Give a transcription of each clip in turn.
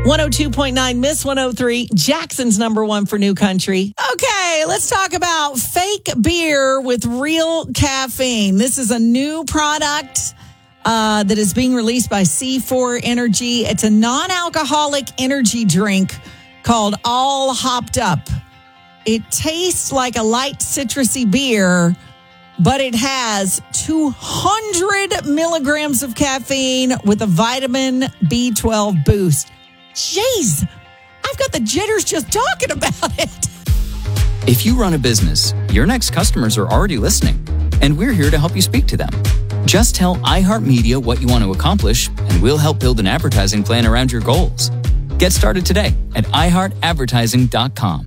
102.9, Miss 103, Jackson's number one for new country. Okay, let's talk about fake beer with real caffeine. This is a new product that is being released by C4 Energy. It's a non-alcoholic energy drink called All Hopped Up. It tastes like a light citrusy beer, but it has 200 milligrams of caffeine with a vitamin B12 boost. Jeez, I've got the jitters just talking about it. If you run a business, your next customers are already listening, and we're here to help you speak to them. Just tell iHeartMedia what you want to accomplish, and we'll help build an advertising plan around your goals. Get started today at iHeartAdvertising.com.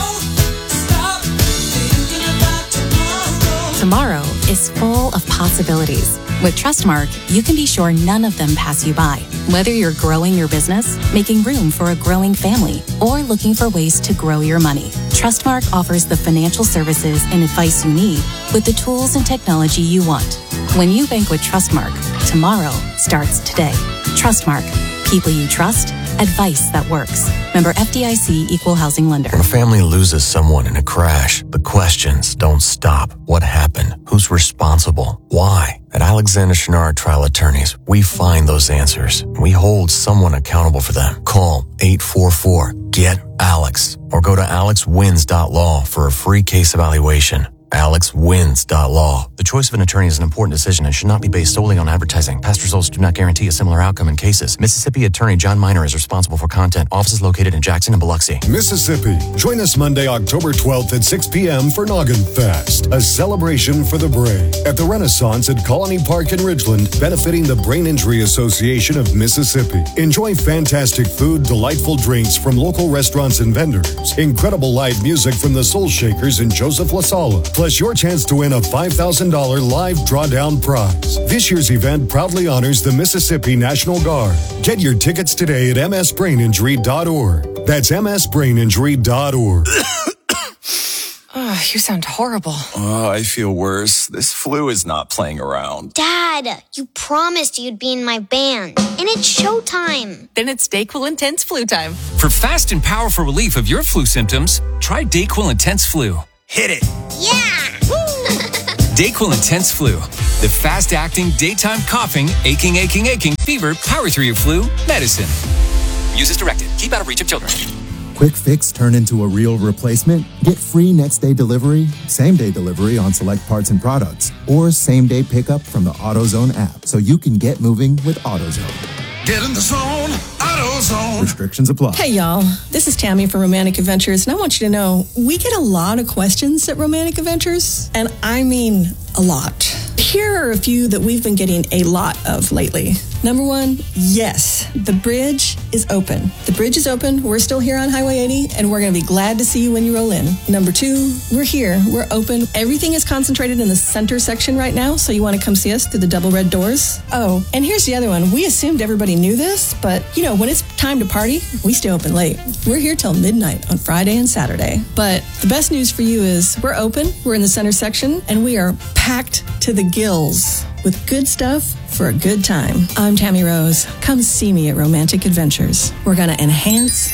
Tomorrow is full of possibilities. With Trustmark, you can be sure none of them pass you by. Whether you're growing your business, making room for a growing family, or looking for ways to grow your money, Trustmark offers the financial services and advice you need with the tools and technology you want. When you bank with Trustmark, tomorrow starts today. Trustmark. People you trust. Advice that works. Member FDIC Equal Housing Lender. When a family loses someone in a crash, the questions don't stop. What happened? Who's responsible? Why? At Alexander Chenard Trial Attorneys, we find those answers. We hold someone accountable for them. Call 844-GET-ALEX or go to alexwins.law for a free case evaluation. alexwins.law. The choice of an attorney is an important decision and should not be based solely on advertising. Past results do not guarantee a similar outcome in cases. Mississippi Attorney John Minor is responsible for content. Office is located in Jackson and Biloxi. Mississippi. Join us Monday, October 12th at 6 p.m. for Noggin Fest, a celebration for the brain at the Renaissance at Colony Park in Ridgeland, benefiting the Brain Injury Association of Mississippi. Enjoy fantastic food, delightful drinks from local restaurants and vendors, incredible live music from the Soul Shakers and Joseph LaSala, plus your chance to win a $5,000 live drawdown prize. This year's event proudly honors the Mississippi National Guard. Get your tickets today at msbraininjury.org. That's msbraininjury.org. Oh, you sound horrible. Oh, I feel worse. This flu is not playing around. Dad, you promised you'd be in my band. And it's showtime. Then it's DayQuil Intense Flu time. For fast and powerful relief of your flu symptoms, try DayQuil Intense Flu. Hit it. Yeah! DayQuil Intense Flu. The fast-acting, daytime coughing, aching, fever, power through your flu medicine. Use as directed. Keep out of reach of children. Quick fix turn into a real replacement? Get free next-day delivery, same-day delivery on select parts and products, or same-day pickup from the AutoZone app so you can get moving with AutoZone. Get in the zone, AutoZone. Restrictions apply. Hey, y'all. This is Tammy from Romantic Adventures, and I want you to know we get a lot of questions at Romantic Adventures, and I mean a lot. Here are a few that we've been getting a lot of lately. Number one, yes, the bridge is open. The bridge is open. We're still here on Highway 80, and we're going to be glad to see you when you roll in. Number two, we're here. We're open. Everything is concentrated in the center section right now, so you want to come see us through the double red doors. Oh, and here's the other one. We assumed everybody knew this, but, when it's time to party, we stay open late. We're here till midnight on Friday and Saturday. But the best news for you is we're open, we're in the center section, and we are packed to the gills with good stuff for a good time. I'm Tammy Rose. Come see me at Romantic Adventures. We're going to enhance